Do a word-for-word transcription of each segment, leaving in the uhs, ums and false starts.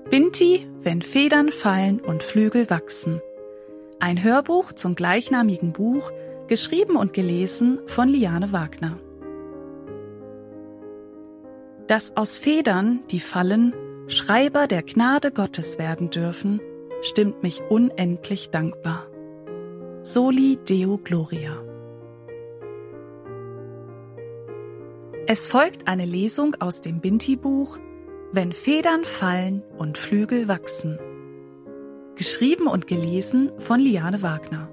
Binti, wenn Federn fallen und Flügel wachsen. Ein Hörbuch zum gleichnamigen Buch, geschrieben und gelesen von Liane Wagner. Dass aus Federn, die fallen, Schreiber der Gnade Gottes werden dürfen, stimmt mich unendlich dankbar. Soli Deo Gloria. Es folgt eine Lesung aus dem Binti-Buch Wenn Federn fallen und Flügel wachsen. Geschrieben und gelesen von Liane Wagner.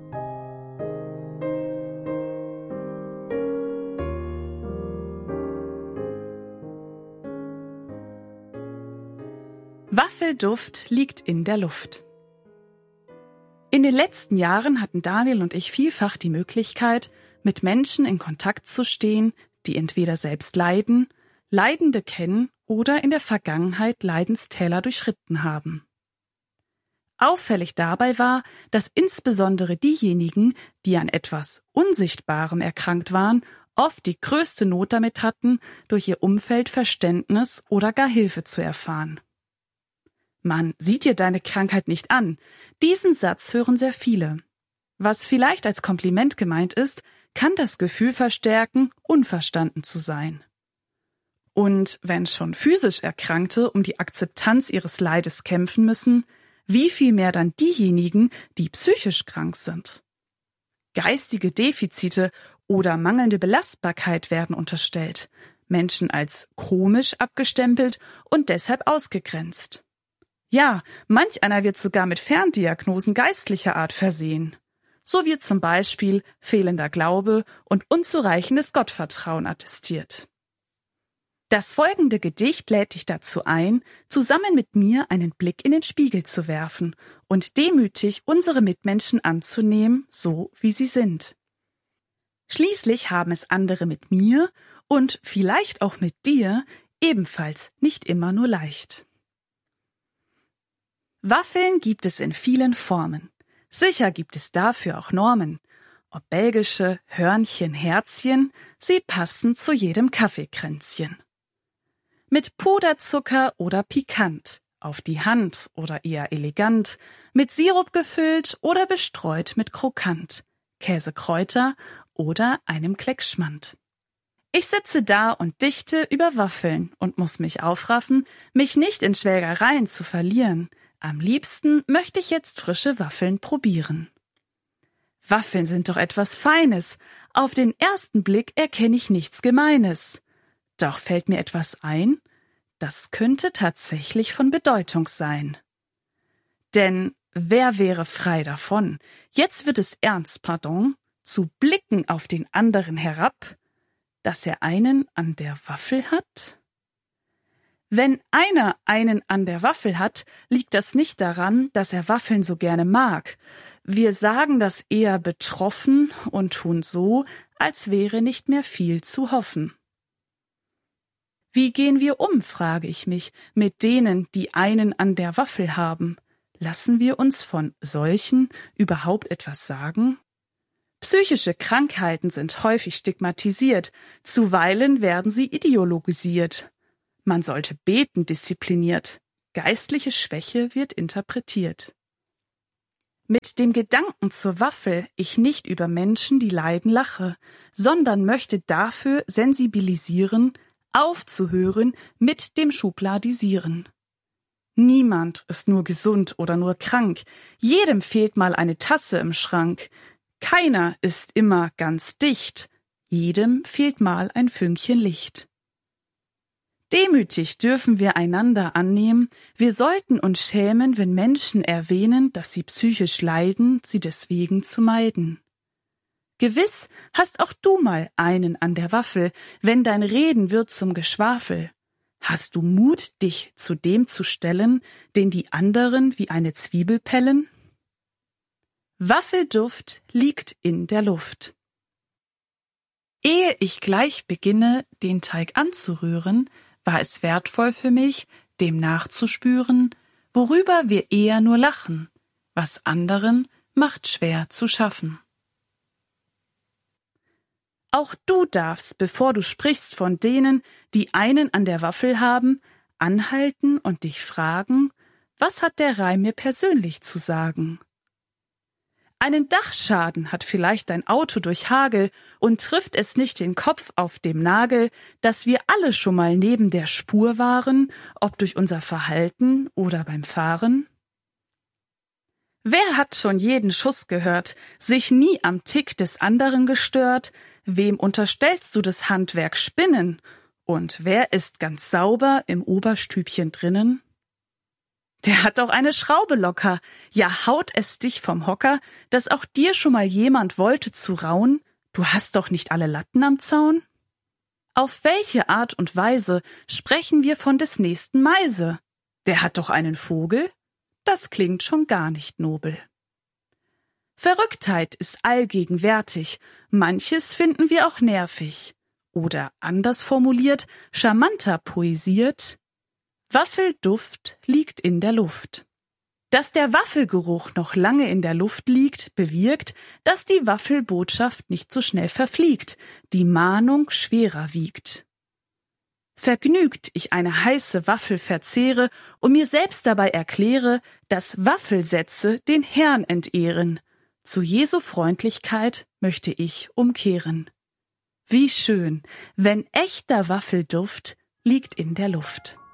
Waffelduft liegt in der Luft. In den letzten Jahren hatten Daniel und ich vielfach die Möglichkeit, mit Menschen in Kontakt zu stehen, die entweder selbst leiden, Leidende kennen oder in der Vergangenheit Leidenstäler durchschritten haben. Auffällig dabei war, dass insbesondere diejenigen, die an etwas Unsichtbarem erkrankt waren, oft die größte Not damit hatten, durch ihr Umfeld Verständnis oder gar Hilfe zu erfahren. Man sieht dir deine Krankheit nicht an. Diesen Satz hören sehr viele. Was vielleicht als Kompliment gemeint ist, kann das Gefühl verstärken, unverstanden zu sein. Und wenn schon physisch Erkrankte um die Akzeptanz ihres Leides kämpfen müssen, wie viel mehr dann diejenigen, die psychisch krank sind? Geistige Defizite oder mangelnde Belastbarkeit werden unterstellt, Menschen als komisch abgestempelt und deshalb ausgegrenzt. Ja, manch einer wird sogar mit Ferndiagnosen geistlicher Art versehen. So wird zum Beispiel fehlender Glaube und unzureichendes Gottvertrauen attestiert. Das folgende Gedicht lädt dich dazu ein, zusammen mit mir einen Blick in den Spiegel zu werfen und demütig unsere Mitmenschen anzunehmen, so wie sie sind. Schließlich haben es andere mit mir und vielleicht auch mit dir ebenfalls nicht immer nur leicht. Waffeln gibt es in vielen Formen. Sicher gibt es dafür auch Normen. Ob belgische Hörnchen, Herzchen, sie passen zu jedem Kaffeekränzchen. Mit Puderzucker oder pikant, auf die Hand oder eher elegant, mit Sirup gefüllt oder bestreut mit Krokant, Käsekräuter oder einem Kleckschmand. Ich sitze da und dichte über Waffeln und muss mich aufraffen, mich nicht in Schwelgereien zu verlieren. Am liebsten möchte ich jetzt frische Waffeln probieren. Waffeln sind doch etwas Feines. Auf den ersten Blick erkenne ich nichts Gemeines. Doch fällt mir etwas ein, das könnte tatsächlich von Bedeutung sein. Denn wer wäre frei davon? Jetzt wird es ernst, pardon, zu blicken auf den anderen herab, dass er einen an der Waffel hat? Wenn einer einen an der Waffel hat, liegt das nicht daran, dass er Waffeln so gerne mag. Wir sagen das eher betroffen und tun so, als wäre nicht mehr viel zu hoffen. Wie gehen wir um, frage ich mich, mit denen, die einen an der Waffel haben? Lassen wir uns von solchen überhaupt etwas sagen? Psychische Krankheiten sind häufig stigmatisiert, zuweilen werden sie ideologisiert. Man sollte beten diszipliniert, geistliche Schwäche wird interpretiert. Mit dem Gedanken zur Waffel ich nicht über Menschen, die leiden, lache, sondern möchte dafür sensibilisieren, aufzuhören mit dem Schubladisieren. Niemand ist nur gesund oder nur krank, jedem fehlt mal eine Tasse im Schrank. Keiner ist immer ganz dicht, jedem fehlt mal ein Fünkchen Licht. Demütig dürfen wir einander annehmen, wir sollten uns schämen, wenn Menschen erwähnen, dass sie psychisch leiden, sie deswegen zu meiden. Gewiss hast auch du mal einen an der Waffel, wenn dein Reden wird zum Geschwafel. Hast du Mut, dich zu dem zu stellen, den die anderen wie eine Zwiebel pellen? Waffelduft liegt in der Luft. Ehe ich gleich beginne, den Teig anzurühren, war es wertvoll für mich, dem nachzuspüren, worüber wir eher nur lachen, was anderen macht schwer zu schaffen. Auch du darfst, bevor du sprichst von denen, die einen an der Waffel haben, anhalten und dich fragen, Was hat der Reim mir persönlich zu sagen? Einen Dachschaden hat vielleicht dein Auto durch Hagel und trifft es nicht den Kopf auf dem Nagel, dass wir alle schon mal neben der Spur waren, ob durch unser Verhalten oder beim Fahren? Wer hat schon jeden Schuss gehört, sich nie am Tick des anderen gestört? Wem unterstellst du das Handwerk Spinnen? Und wer ist ganz sauber im Oberstübchen drinnen? Der hat doch eine Schraube locker. Ja, haut es dich vom Hocker, dass auch dir schon mal jemand wollte zu rauen? Du hast doch nicht alle Latten am Zaun? Auf welche Art und Weise sprechen wir von des nächsten Meise? Der hat doch einen Vogel? Das klingt schon gar nicht nobel. Verrücktheit ist allgegenwärtig, manches finden wir auch nervig. Oder anders formuliert, charmanter poesiert: Waffelduft liegt in der Luft. Dass der Waffelgeruch noch lange in der Luft liegt, bewirkt, dass die Waffelbotschaft nicht so schnell verfliegt, die Mahnung schwerer wiegt. Vergnügt ich eine heiße Waffel verzehre und mir selbst dabei erkläre, dass Waffelsätze den Herrn entehren, zu Jesu Freundlichkeit möchte ich umkehren. Wie schön, wenn echter Waffelduft liegt in der Luft.